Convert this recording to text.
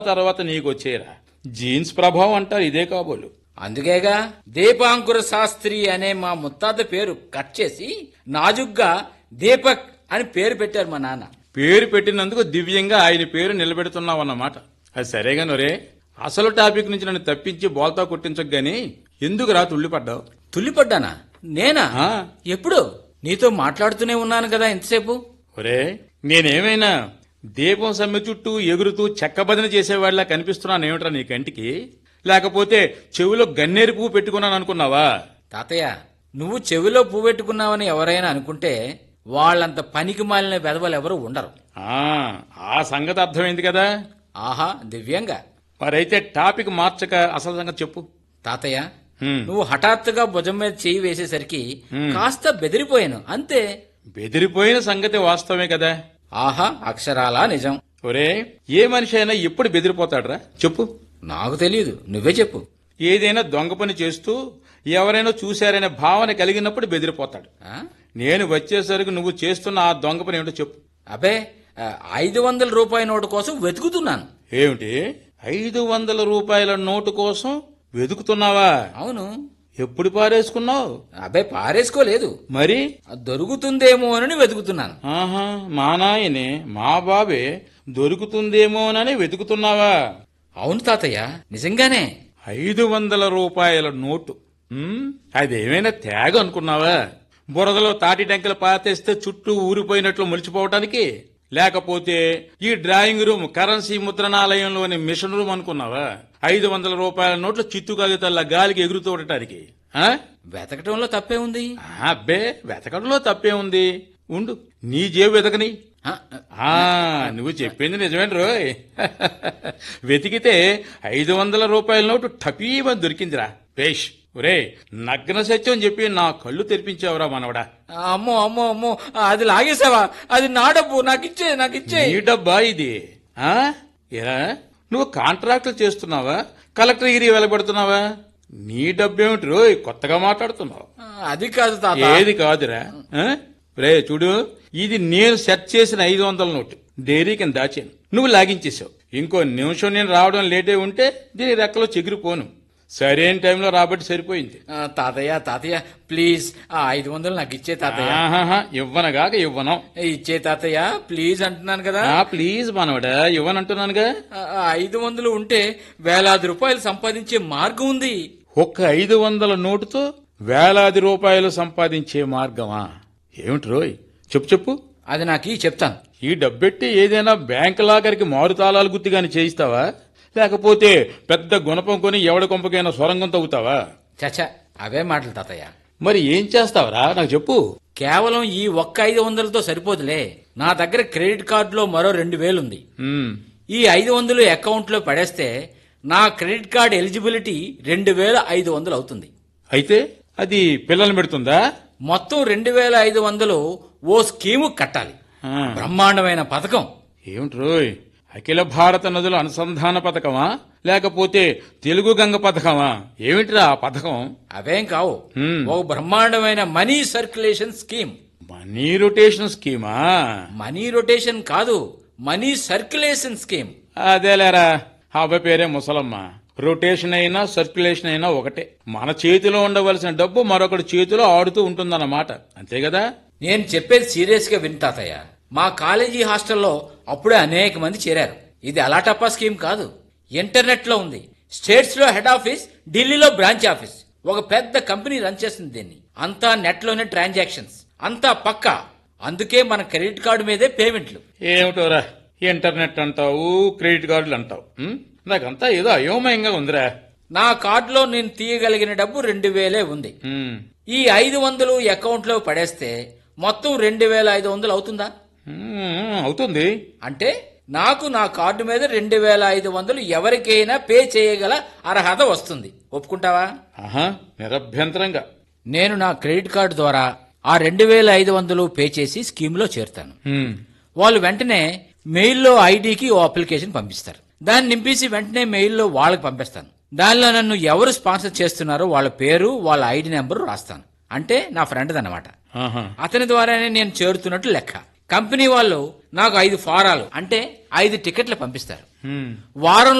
తర్వాత నీకొచ్చేరా జీన్స్ ప్రభావం అంటారు, ఇదే కాబోలు. అందుకేగా దీపాంకుర శాస్త్రి అనే మా ముత్తాత పేరు కట్ చేసి నాజుగ్గా దీపక్ అని పేరు పెట్టారు మా నాన్న. పేరు పెట్టినందుకు దివ్యంగా ఆయన పేరు నిలబెడుతున్నావన్నమాట. అది సరేగా నొరే, అసలు టాపిక్ నుంచి నన్ను తప్పించి బోల్తా కొట్టించకు గాని ఎందుకు రా తుళ్ళిపడ్డావు? తుల్లిపడ్డానా? నేనా? ఆ. ఎప్పుడు? నీతో మాట్లాడుతూనే ఉన్నాను కదా ఇంతసేపు. ఒరే, నేనేమైనా దీపం సమ్మె చుట్టూ ఎగురుతూ చెక్కబదిన చేసేవాడిలా కనిపిస్తున్నానేమిట్రా నీ కంటికి? లేకపోతే చెవిలో గన్నేరు పువ్వు పెట్టుకున్నాను అనుకున్నావా? తాతయ్య, నువ్వు చెవిలో పువ్వు పెట్టుకున్నావని ఎవరైనా అనుకుంటే వాళ్ళంత పనికి మాలిన వెధవలు ఎవరు ఉండరు. ఆ సంగతి అర్థమైంది కదా. ఆహా, దివ్యంగా. మరైతే టాపిక్ మార్చక అసలు సంగతి చెప్పు. తాతయ్య, హ్మ్. నువ్వు హఠాత్తుగా భుజం మీద చేయి వేసేసరికి కాస్త బెదిరిపోయాను అంతే. బెదిరిపోయిన సంగతి వాస్తవమే కదా. ఆహా, అక్షరాలా నిజం. ఒరే, ఏ మనిషి అయినా ఎప్పుడు బెదిరిపోతాడ్రా చెప్పు? నాకు తెలియదు, నువ్వే చెప్పు. ఏదైనా దొంగ పని చేస్తూ ఎవరైనా చూశారనే భావన కలిగినప్పుడు బెదిరిపోతాడు. ఆ? నేను వచ్చేసరికి నువ్వు చేస్తున్న ఆ దొంగ పని ఏమిటో చెప్పు. అబే, 500 రూపాయల నోటు కోసం వెతుకుతున్నాను. ఏమిటి, 500 రూపాయల నోటు కోసం వెతుకుతున్నావా? అవును. ఎప్పుడు పారేసుకున్నావు? అబే, పారేసుకోలేదు. మరి దొరుకుతుందేమో అని వెతుకుతున్నాను. ఆహా, మా నాయనే మా బాబే దొరుకుతుందేమోనని వెతుకుతున్నావా? అవును తాతయ్య, నిజంగానే. 500 రూపాయల నోటు. అదేమైనా త్యాగ అనుకున్నావా? బురదలో తాటి టెంకలు పాతేస్తే చుట్టూ ఊరిపోయినట్లు ములిచిపోవటానికి? లేకపోతే ఈ drawing room currency ముద్రణాలయంలోని machine room అనుకున్నావా? 500 రూపాయల నోట్లు చిత్తు కాగితాల గాలికి ఎగురుతూ ఉండటానికి? వెతకటంలో తప్పే ఉంది. అబ్బే, వెతకడంలో తప్పే ఉంది. ఉండు, నీ జేబు వెతకని. నువ్వు చెప్పింది నిజమేంటి రోయ్? వెతికితే 500 రూపాయల నోటు టపీమని దొరికిందిరా. పేష్, ఒరే, నగ్న సత్యం చెప్పి నా కళ్ళు తెరిపించావురా మనవడా. అమ్మో అమ్మో అమ్మో, అది లాగేసావా? అది నా డబ్బు, నాకిచ్చే. నీ డబ్బా ఇది? ఎరా, నువ్వు కాంట్రాక్టులు చేస్తున్నావా, కలెక్టర్గిరి వెలబడుతున్నావా? నీ డబ్బేమిటి రోయ్, కొత్తగా మాట్లాడుతున్నావు? అది కాదు తాత. ఏది కాదురా? రే చూడు, ఇది నేను సెట్ చేసిన 500 నోటు డైరీ కింద దాచాను. నువ్వు లాగించేశావు. ఇంకో నిమిషం నేను రావడం లేటే ఉంటే దీని రెక్కలో చెగిరిపోను. సరైన టైంలో రాబట్టి సరిపోయింది. తాతయ్య ప్లీజ్, ఆ 500 నాకు ఇచ్చే తాతయ్య. ఇవ్వనగాక ఇవ్వను. ఇచ్చే తాతయ్య ప్లీజ్ అంటున్నాను కదా. ప్లీజ్ మనవడా, ఇవ్వనంటున్నానుగా. 500 ఉంటే వేలాది రూపాయలు సంపాదించే మార్గం ఉంది. ఒక్క 500 నోటుతో వేలాది రూపాయలు సంపాదించే మార్గమా? ఏమిటి రోయ్, చెప్పు. అది నాకు చెప్తాను. ఈ డబ్బెట్టి ఏదైనా బ్యాంక్ లాగరికి మారుతాళాలు గుర్తిగాని చేయిస్తావా? లేకపోతే పెద్ద గుణపం కొని ఎవడ కొంపకైనా సొరంగం తవ్వుతావా? చచ్చా, అవే మాటలు తాతయ్య. మరి ఏం చేస్తావరా నాకు చెప్పు. కేవలం ఈ ఒక్క 500తో సరిపోదులే. నా దగ్గర క్రెడిట్ కార్డులో మరో 2000 ఉంది. ఈ 500 అకౌంట్ లో పడేస్తే నా క్రెడిట్ కార్డు ఎలిజిబిలిటీ 2500 అవుతుంది. అయితే అది పిల్లల్ని పెడుతుందా? మొత్తం 2500 ఓ స్కీము కట్టాలి. బ్రహ్మాండమైన పథకం. ఏమిటి రోయ్, అఖిల భారత నదుల అనుసంధాన పథకమా, లేకపోతే తెలుగు గంగ పథకమా? ఏమిట్రా ఆ పథకం? అవేం కావు, ఓ బ్రహ్మాండమైన money circulation scheme. Money rotation schema? Money rotation కాదు, మనీ సర్క్యులేషన్ స్కీమ్. అదేలేరా, అబ్బాయి పేరే ముసలమ్మ. రొటేషన్ అయినా సర్క్యులేషన్ అయినా ఒకటే. మన చేతిలో ఉండవలసిన డబ్బు మరొకటి చేతిలో ఆడుతూ ఉంటుందన్నమాట, అంతే కదా? నేను చెప్పేది సీరియస్ గా విను తాతయ్య. మా కాలేజీ హాస్టల్లో అప్పుడే అనేక మంది చేరారు. ఇది అలాటప్పా స్కీమ్ కాదు, ఇంటర్నెట్ లో ఉంది. స్టేట్స్ లో హెడ్ ఆఫీస్, ఢిల్లీలో బ్రాంచ్ ఆఫీస్. ఒక పెద్ద కంపెనీ రన్ చేస్తుంది దీన్ని. అంతా నెట్ లోనే ట్రాన్సాక్షన్స్, అంతా పక్కా. అందుకే మన క్రెడిట్ కార్డు మీదే పేమెంట్లు. ఏమిటోరా, ఇంటర్నెట్ అంటావు, క్రెడిట్ కార్డులు అంటావు, నాకంతా ఏదో అయోమయంగా ఉందిరా. నా కార్డులో నేను తీయగలిగిన డబ్బు 2000 ఉంది. ఈ 500 అకౌంట్ లో పడేస్తే మొత్తం 2500 అవుతుందా? అవుతుంది. అంటే నాకు నా కార్డు మీద 2500 ఎవరికైనా పే చేయగల అర్హత వస్తుంది. ఒప్పుకుంటావా? నిరభ్యంతరంగా. నేను నా క్రెడిట్ కార్డు ద్వారా ఆ 2500 పే చేసి స్కీమ్ లో చేరుతాను. వాళ్ళు వెంటనే మెయిల్లో ఐడికి ఓ అప్లికేషన్ పంపిస్తారు. దాన్ని నింపేసి వెంటనే మెయిల్లో వాళ్ళకి పంపిస్తాను. దానిలో నన్ను ఎవరు స్పాన్సర్ చేస్తున్నారో వాళ్ళ పేరు, వాళ్ళ ఐడి నెంబరు రాస్తాను. అంటే నా ఫ్రెండ్ అన్నమాట. అతని ద్వారానే నేను చేరుతున్నట్టు లెక్క. కంపెనీ వాళ్ళు నాకు 5 ఫారాలు అంటే 5 టికెట్లు పంపిస్తారు. హ్మ్. వారం